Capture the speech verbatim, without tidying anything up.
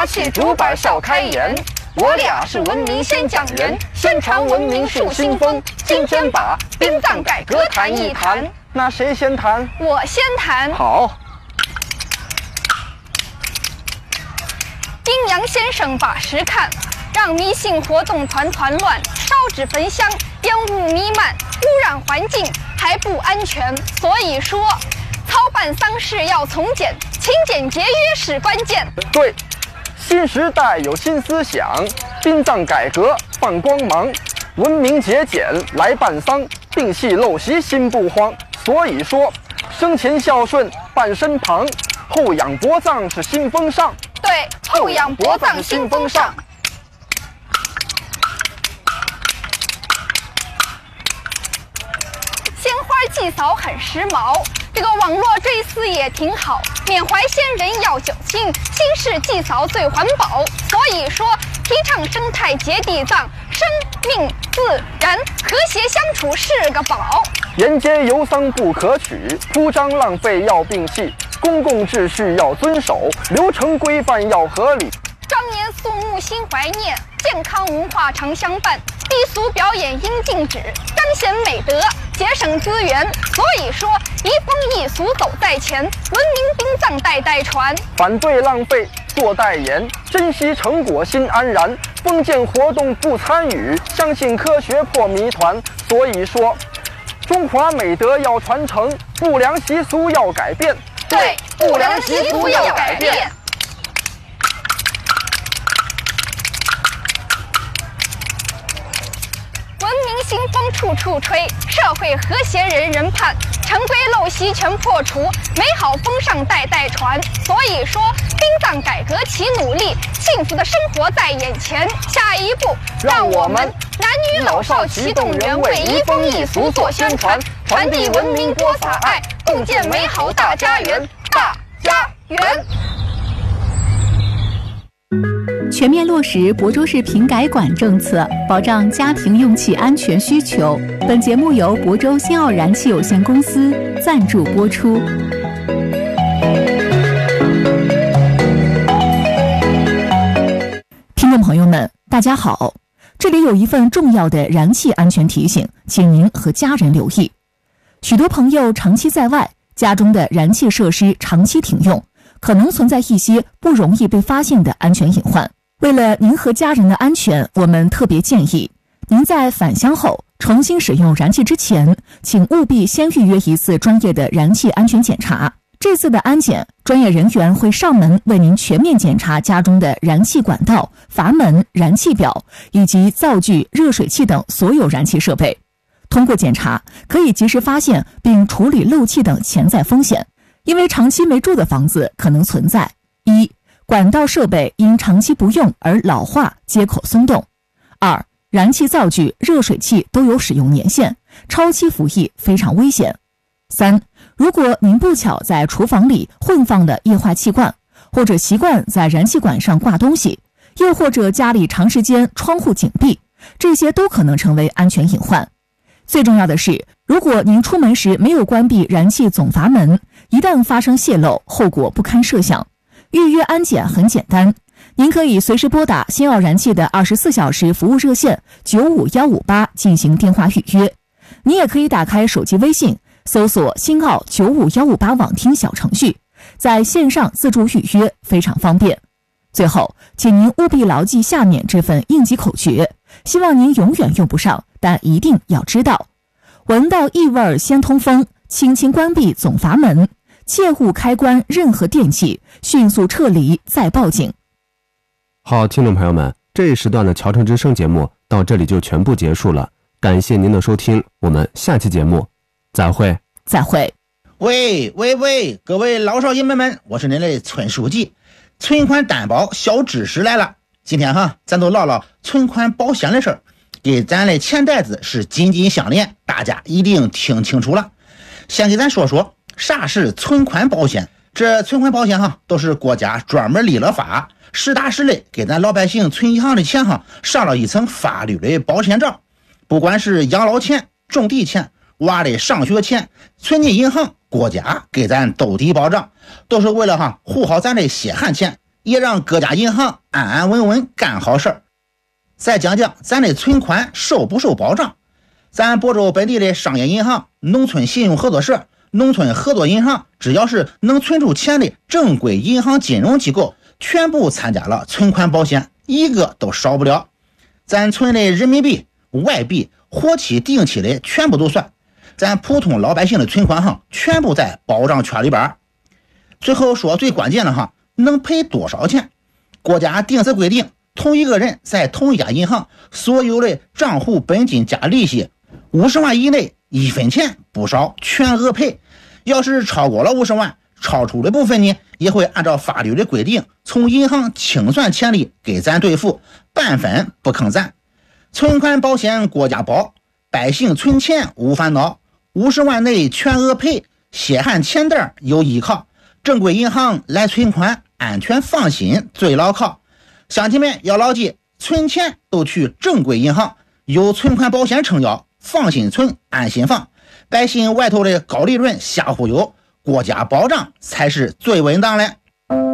拿起竹板笑开颜。我俩是文明先讲人，宣传文明树新风。今天把殡葬改革谈一谈。 那谁先谈？ 我先谈。 好。 阴阳先生把实看，让迷信活动团团乱，烧纸焚香，烟雾弥漫，污染环境还不安全。所以说，操办丧事要从简，勤俭节约是关键。 对。新时代有新思想，殡葬改革放光芒，文明节俭来办丧，摒弃陋习心不慌。所以说，生前孝顺伴身旁，后仰薄葬是新风尚。 对，后仰薄葬新风尚。鲜花祭扫很时髦，这个网络追思也挺好，缅怀先人要久心，新式祭扫最环保。所以说，提倡生态节地葬，生命自然和谐相处是个宝。 沿街游丧不可取，铺张浪费要摒弃，公共秩序要遵守，流程规范要合理。 庄严肃穆心怀念，健康文化常相伴，低俗表演应禁止，彰显美德，节省资源。所以说，移风易俗走在前，文明殡葬代代传。 反对浪费，做代言，珍惜成果心安然。封建活动不参与，相信科学破谜团。所以说，中华美德要传承，不良习俗要改变。 对，不良习俗要改变。文明新风处处吹，社会和谐人人盼，陈规陋习全破除，美好风尚代代传。所以说，殡葬改革齐努力，幸福的生活在眼前。下一步，让我们男女老少齐动员，为移风易俗做宣传，传递文明播撒爱，共建美好大家园。大家园。 全面落实亳州市平改管政策，保障家庭用气安全需求。本节目由亳州新奥燃气有限公司赞助播出。听众朋友们，大家好，这里有一份重要的燃气安全提醒，请您和家人留意。许多朋友长期在外，家中的燃气设施长期停用，可能存在一些不容易被发现的安全隐患。为了您和家人的安全，我们特别建议您在返乡后重新使用燃气之前，请务必先预约一次专业的燃气安全检查。这次的安检，专业人员会上门为您全面检查家中的燃气管道、阀门、燃气表以及灶具、热水器等所有燃气设备。通过检查，可以及时发现并处理漏气等潜在风险。因为长期没住的房子可能存在：一、管道设备因长期不用而老化，接口松动；二、燃气灶具、热水器都有使用年限，超期服役非常危险；三、如果您不巧在厨房里混放了液化气罐，或者习惯在燃气管上挂东西，又或者家里长时间窗户紧闭，这些都可能成为安全隐患。最重要的是，如果您出门时没有关闭燃气总阀门，一旦发生泄漏，后果不堪设想。预约安检很简单，您可以随时拨打新奥燃气的二十四小时服务热线九五一五八进行电话预约。你也可以打开手机微信，搜索新奥九五一五八网听小程序，在线上自助预约，非常方便。最后，请您务必牢记下面这份应急口诀，希望您永远用不上，但一定要知道：闻到异味先通风，轻轻关闭总阀门，切勿开关任何电器，迅速撤离再报警。 好，听众朋友们，这一时段的乔城之声节目到这里就全部结束了，感谢您的收听，我们下期节目再会。 再会。 喂喂喂，各位老少爷们们，我是您的村书记。存款担保小知识来了，今天哈，咱都唠唠存款保险的事儿，给咱的钱袋子是紧紧相连，大家一定听清楚了。先给咱说说啥是存款保险。这存款保险哈，都是国家专门立了法，实打实的给咱老百姓存银行的钱哈，上了一层法律的保险罩。不管是养老钱、种地钱、娃的上学钱，存进银行，国家给咱兜底保障，都是为了哈护好咱的血汗钱。 也让各家银行安安稳稳干好事儿。再讲讲咱的存款受不受保障。咱亳州本地的商业银行、农村信用合作社、农村合作银行，只要是能存出钱的正规银行金融机构，全部参加了存款保险，一个都少不了。咱存的人民币、外币、活期、定期的全部都算，咱普通老百姓的存款哈，全部在保障圈里边。最后说最关键的哈，能赔多少钱？国家定时规定，同一个人在同一家银行所有的账户本金加利息五十万以内，一分钱不少，全额赔。要是超过了五十万，超出的部分呢，也会按照法律的规定，从银行清算钱利给咱兑付，半分不坑咱。存款保险国家保，百姓存钱无烦恼，五十万内全额赔，血汗钱袋有依靠。正规银行来存款，安全放心最牢靠。乡亲们要牢记，存钱都去正规银行，有存款保险撑腰，放心存，安心放。百姓外头的高利润瞎忽悠，国家保障才是最稳当的。